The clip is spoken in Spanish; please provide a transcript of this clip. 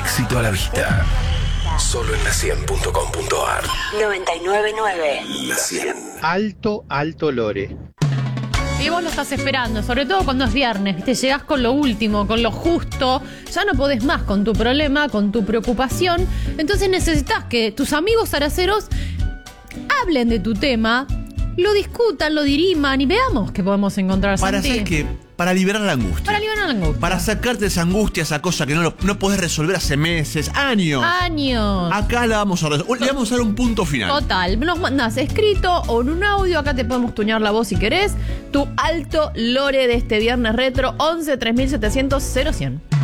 éxito a la vista. Solo en la100.com.ar. 99.9. La 100. Alto lore. Y vos lo estás esperando, sobre todo cuando es viernes, ¿viste? Llegás con lo último, con lo justo, ya no podés más con tu problema, con tu preocupación. Entonces necesitas que tus amigos araceros hablen de tu tema, lo discutan, lo diriman y veamos qué podemos encontrar. Para Santi. hacer que, para liberar la angustia. Para liberar la angustia. Para sacarte esa angustia, esa cosa que no podés resolver hace meses, años. Años. Acá la vamos a resolver. Le vamos a dar un punto final. Total, nos mandás escrito o en un audio, acá te podemos tuñar la voz si querés, tu alto lore de este viernes retro, 11 3700 0100.